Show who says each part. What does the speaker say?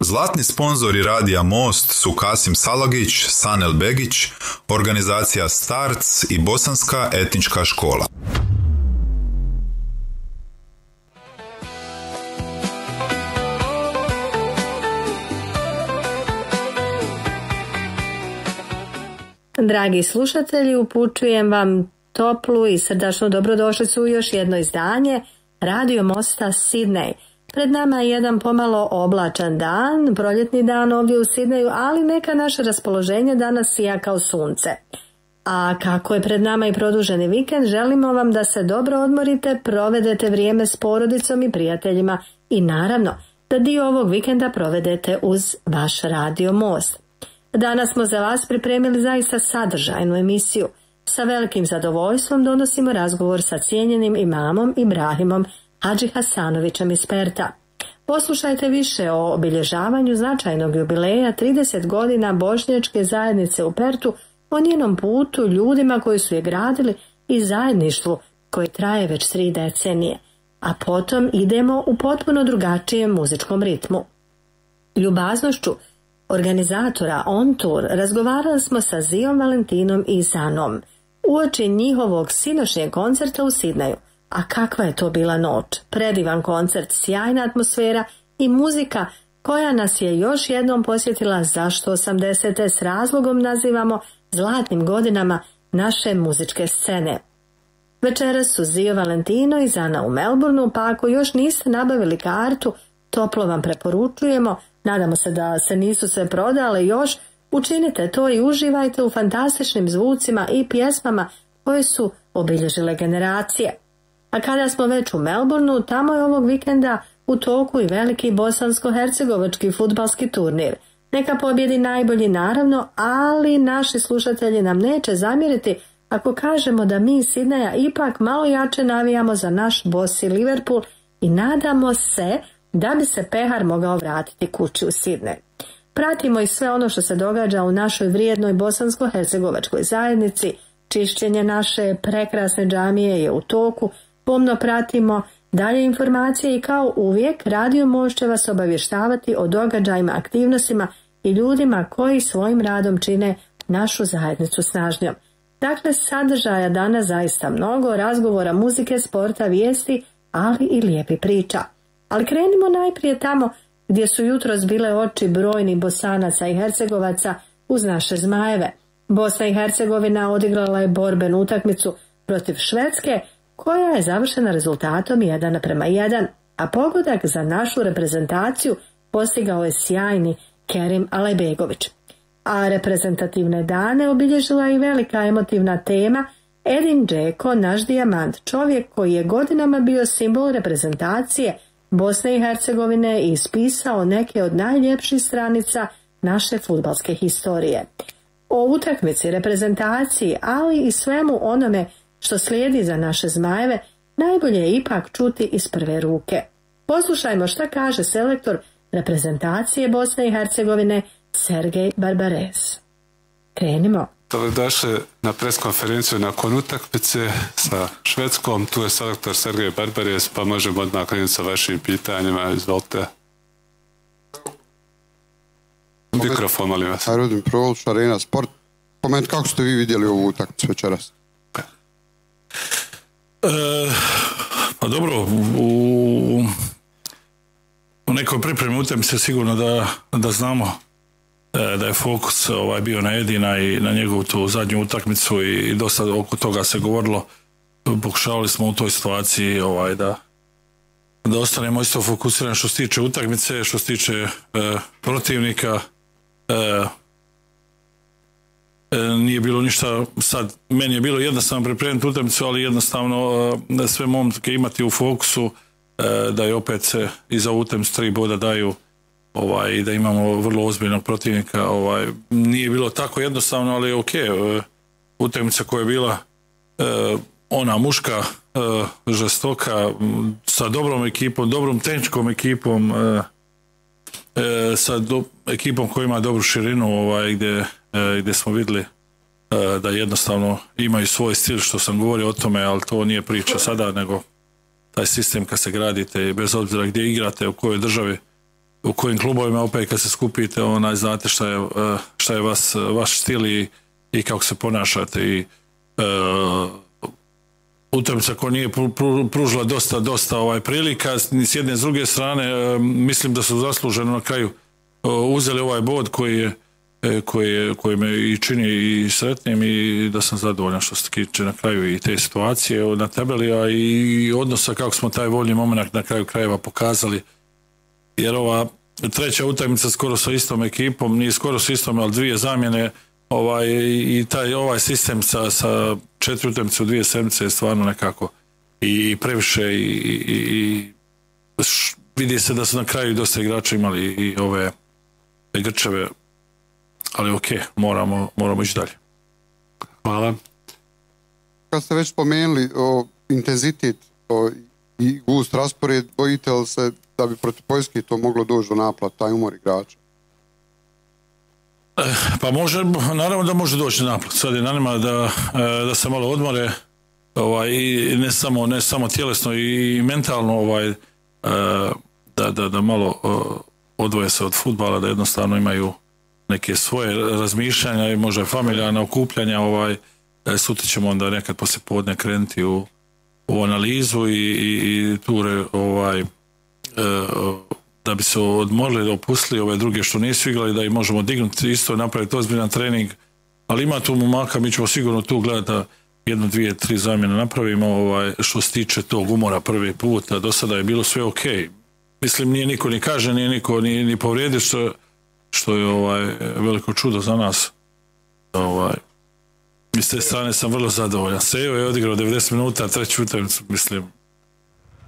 Speaker 1: Zlatni sponzori Radija Most su Kasim Salagić, Sanel Begić, organizacija Starts i Bosanska etnička škola.
Speaker 2: Dragi slušatelji, upućujem vam toplu i srdačnu dobrodošlicu u još jedno izdanje Radio Mosta Sidney. Pred nama je jedan pomalo oblačan dan, proljetni dan ovdje u Sidneju, ali neka naše raspoloženje danas sija kao sunce. A kako je pred nama i produženi vikend, želimo vam da se dobro odmorite, provedete vrijeme s porodicom i prijateljima i naravno da dio ovog vikenda provedete uz vaš Radio Most. Danas smo za vas pripremili zaista sadržajnu emisiju. Sa velikim zadovoljstvom donosimo razgovor sa cijenjenim imamom Ibrahimom Hadži Hasanovićem iz Perta. Poslušajte više o obilježavanju značajnog jubileja 30 godina bošnjačke zajednice u Pertu, o njenom putu, ljudima koji su je gradili i zajedništvu koje traje već 3 decenije. A potom idemo u potpuno drugačijem muzičkom ritmu. Ljubaznošću organizatora On Tour razgovarali smo sa Zijom Valentinom i Zanom uoči njihovog sinoćnjeg koncerta u Sidneju. A kakva je to bila noć? Predivan koncert, sjajna atmosfera i muzika koja nas je još jednom posjetila zašto 80. s razlogom nazivamo zlatnim godinama naše muzičke scene. Večeras su Zijo Valentino i Zana u Melbourneu, pa ako još niste nabavili kartu, toplo vam preporučujemo, nadamo se da se nisu sve prodale još, učinite to i uživajte u fantastičnim zvucima i pjesmama koje su obilježile generacije. A kada smo već u Melbourneu, tamo je ovog vikenda u toku i veliki bosansko-hercegovački fudbalski turnir. Neka pobjedi najbolji naravno, ali naši slušatelji nam neće zamjeriti ako kažemo da mi iz Sidneja ipak malo jače navijamo za naš boss i Liverpool i nadamo se da bi se pehar mogao vratiti kući u Sidnej. Pratimo i sve ono što se događa u našoj vrijednoj bosansko-hercegovačkoj zajednici. Čišćenje naše prekrasne džamije je u toku. Pomno pratimo dalje informacije i kao uvijek Radio Most će vas obavještavati o događajima, aktivnostima i ljudima koji svojim radom čine našu zajednicu snažnjom. Dakle, sadržaja danas zaista mnogo, razgovora, muzike, sporta, vijesti, ali i lijepi priča. Ali krenimo najprije tamo gdje su jutros bile oči brojnih Bosanaca i Hercegovaca uz naše Zmajeve. Bosna i Hercegovina odigrala je borbenu utakmicu protiv Švedske, koja je završena rezultatom 1:1, a pogodak za našu reprezentaciju postigao je sjajni Kerim Alajbegović. A reprezentativne dane obilježila i velika emotivna tema Edin Džeko, naš dijamant, čovjek koji je godinama bio simbol reprezentacije Bosne i Hercegovine i ispisao neke od najljepših stranica naše fudbalske historije. O utakmici, reprezentaciji, ali i svemu onome što slijedi za naše Zmajeve, najbolje je ipak čuti iz prve ruke. Poslušajmo šta kaže selektor reprezentacije Bosne i Hercegovine Sergej Barbares. Krenimo.
Speaker 3: Dobrodošli na preskonferenciju nakon utakmice sa Švedskom. Tu je selektor Sergej Barbares, pa možemo odmah krenuti sa vašim pitanjima. Izvolite. Mikrofon, molim vas.
Speaker 4: Aerodrom Provolš, Arena Sport. Koment, kako ste vi vidjeli ovu utakmicu večeras?
Speaker 5: Pa dobro, u nekoj pripremi utakmice sigurno da znamo da je fokus bio na Edina i na njegovu tu zadnju utakmicu i dosta oko toga se govorilo. Pokušavali smo u toj situaciji da ostanemo isto fokusirani što se tiče utakmice, što se tiče protivnika. Nije bilo ništa sad, meni je bilo jednostavno pripremiti utakmicu, ali jednostavno sve momke imati u fokusu da je opet se iza utakmice 3 boda daju i da imamo vrlo ozbiljnog protivnika. Nije bilo tako jednostavno, ali je ok. Utakmica koja je bila ona muška, žestoka, sa dobrom ekipom, dobrom tehničkom ekipom, sa ekipom koja ima dobru širinu, gdje smo vidjeli da jednostavno imaju svoj stil, što sam govorio o tome, ali to nije priča sada, nego taj sistem kad se gradite i bez obzira gdje igrate, u kojoj državi, u kojim klubovima opet kad se skupite, znate šta je vaš stil i kako se ponašate i utakmica koja nije pružila dosta prilika s jedne s druge strane, mislim da su zasluženo na kraju uzeli ovaj bod koji me i čini i sretnim i da sam zadovoljan što se tiče na kraju i te situacije na tabeli, a i odnosa kako smo taj voljni moment na kraju krajeva pokazali, jer ova treća utakmica skoro sa istom ekipom, nije skoro sa istom, ali 2 zamjene i ovaj sistem sa 4 utakmice u 2 sedmice je stvarno nekako i previše i vidi se da su na kraju dosta igrača imali i ove grčeve, ali ok, moramo ići dalje.
Speaker 3: Hvala.
Speaker 4: Kad ste već spomenuli intenzitet i gust raspored, bojite li se da bi protiv Poljske to moglo doći do naplata, taj umor igrača?
Speaker 5: Pa može, naravno da može doći do naplata. Sad je na njima da se malo odmore i ne samo tjelesno i mentalno da malo odvoje se od fudbala, da jednostavno imaju neke svoje razmišljanja i možda familijarna okupljanja. Sutra ćemo onda nekad poslije podne krenuti u analizu i ture da bi se odmorili, da opustili ove druge što nisu igrali, da ih možemo dignuti isto, napraviti ozbiljan trening, ali ima tu momaka, mi ćemo sigurno tu gledati da 1, 2, 3 zamjene napravimo što se tiče tog umora prvi put, a do sada je bilo sve ok. Mislim, nije niko ni kažen, nije niko ni povrijedio, što je veliko čudo za nas. S te strane sam vrlo zadovoljan. Sejo je odigrao 90 minuta, treću utakmicu, mislim,